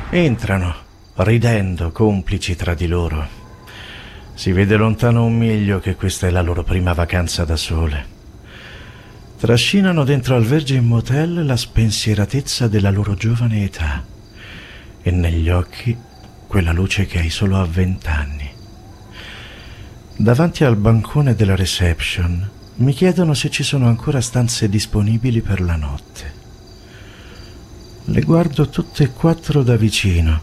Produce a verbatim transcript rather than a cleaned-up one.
Entrano, ridendo, complici tra di loro. Si vede lontano un miglio che questa è la loro prima vacanza da sole. Trascinano dentro al Virgin Motel la spensieratezza della loro giovane età e negli occhi quella luce che hai solo a vent'anni. Davanti al bancone della reception mi chiedono se ci sono ancora stanze disponibili per la notte. Le guardo tutte e quattro da vicino